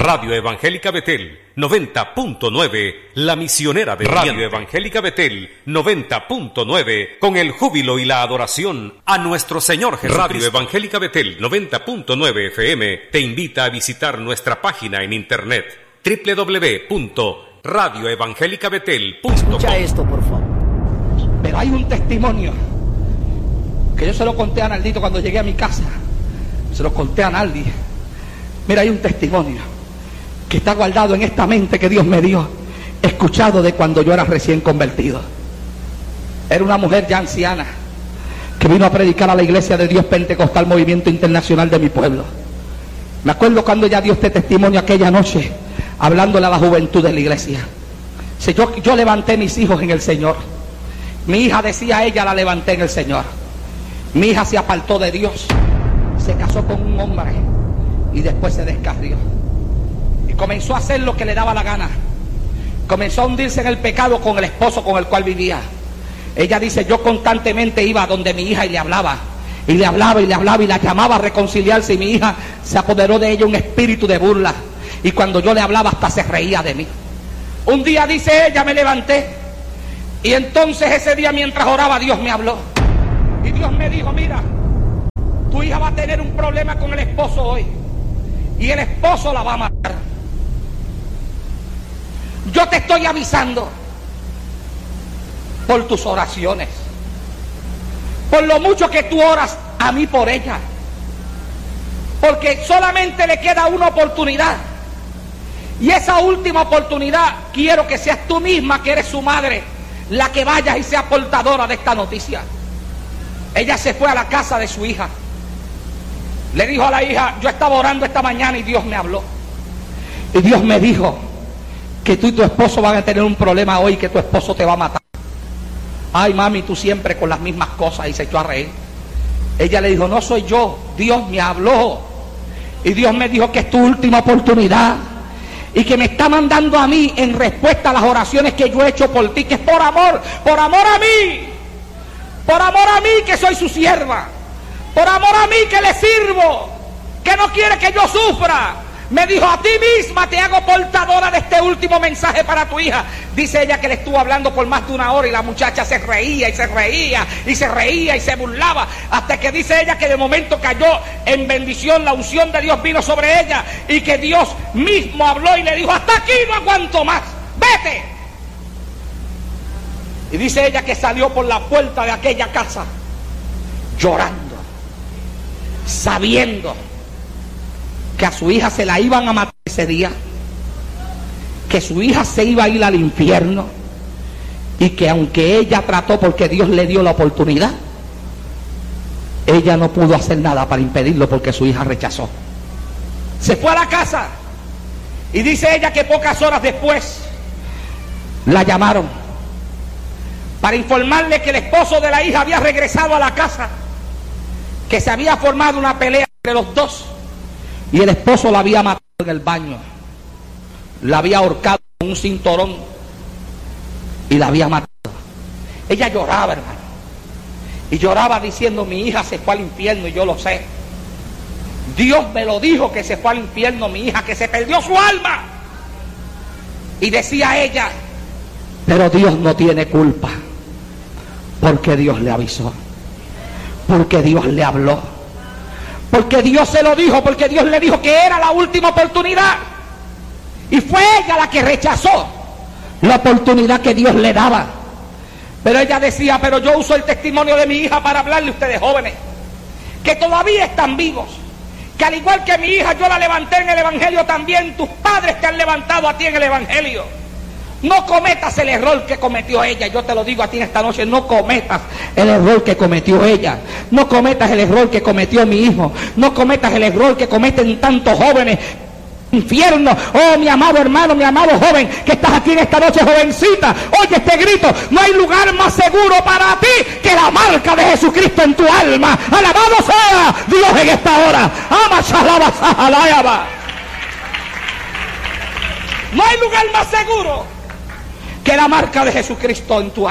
Radio Evangélica Betel 90.9, la misionera de Radio Evangélica Betel 90.9, con el júbilo y la adoración a nuestro Señor Jesucristo. Radio Evangélica Betel 90.9 FM te invita a visitar nuestra página en internet www.radioevangelicabetel.com. Escucha esto, por favor. Pero hay un testimonio que yo se lo conté a Naldito cuando llegué a mi casa. Se lo conté a Naldi. Mira, hay un testimonio que está guardado en esta mente que Dios me dio, escuchado de cuando yo era recién convertido. Era una mujer ya anciana que vino a predicar a la iglesia de Dios Pentecostal Movimiento Internacional de mi pueblo. Me acuerdo cuando ella dio este testimonio aquella noche, hablándole a la juventud de la iglesia. Yo levanté mis hijos en el Señor. Mi hija decía, ella la levanté en el Señor. Mi hija se apartó de Dios, se casó con un hombre y después se descarrió y comenzó a hacer lo que le daba la gana. Comenzó a hundirse en el pecado con el esposo con el cual vivía. Ella dice, yo constantemente iba donde mi hija y le hablaba y le hablaba y le hablaba y la llamaba a reconciliarse, y mi hija se apoderó de ella un espíritu de burla, y cuando yo le hablaba hasta se reía de mí. Un día, dice ella, me levanté y entonces ese día mientras oraba Dios me habló y Dios me dijo, mira, tu hija va a tener un problema con el esposo hoy y el esposo la va a matar. Yo te estoy avisando por tus oraciones, por lo mucho que tú oras a mí por ella, porque solamente le queda una oportunidad, y esa última oportunidad quiero que seas tú misma, que eres su madre, la que vayas y sea portadora de esta noticia. Ella se fue a la casa de su hija. Le dijo a la hija, yo estaba orando esta mañana y Dios me habló. Y Dios me dijo que tú y tu esposo van a tener un problema hoy, que tu esposo te va a matar. Ay, mami, tú siempre con las mismas cosas. Y se echó a reír. Ella le dijo, no soy yo, Dios me habló. Y Dios me dijo que es tu última oportunidad. Y que me está mandando a mí en respuesta a las oraciones que yo he hecho por ti, que es por amor a mí. Por amor a mí, que soy su sierva. Por amor a mí, que le sirvo, que no quiere que yo sufra. Me dijo, a ti misma te hago portadora de este último mensaje para tu hija. Dice ella que le estuvo hablando por más de una hora y la muchacha se reía y se reía y se reía y se burlaba, hasta que dice ella que de momento cayó en bendición, la unción de Dios vino sobre ella y que Dios mismo habló y le dijo, hasta aquí no aguanto más, vete. Y dice ella que salió por la puerta de aquella casa llorando, sabiendo que a su hija se la iban a matar ese día, que su hija se iba a ir al infierno, y que aunque ella trató, porque Dios le dio la oportunidad, ella no pudo hacer nada para impedirlo porque su hija rechazó. Se fue a la casa y dice ella que pocas horas después la llamaron para informarle que el esposo de la hija había regresado a la casa, que se había formado una pelea entre los dos y el esposo la había matado en el baño, la había ahorcado con un cinturón y la había matado. Ella lloraba, hermano, y lloraba diciendo, mi hija se fue al infierno y yo lo sé. Dios me lo dijo que se fue al infierno mi hija, que se perdió su alma. Y decía ella, pero Dios no tiene culpa, porque Dios le avisó, porque Dios le habló, porque Dios se lo dijo, porque Dios le dijo que era la última oportunidad. Y fue ella la que rechazó la oportunidad que Dios le daba. Pero ella decía, pero yo uso el testimonio de mi hija para hablarle a ustedes jóvenes, que todavía están vivos, que al igual que mi hija yo la levanté en el Evangelio, también tus padres te han levantado a ti en el Evangelio. No cometas el error que cometió ella. Yo te lo digo a ti en esta noche, no cometas el error que cometió ella. No cometas el error que cometió mi hijo. No cometas el error que cometen tantos jóvenes. Infierno. Oh, mi amado hermano, mi amado joven que estás aquí en esta noche, jovencita, oye este grito. No hay lugar más seguro para ti que la marca de Jesucristo en tu alma. Alabado sea Dios en esta hora. No hay lugar más seguro que la marca de Jesucristo en tu alma.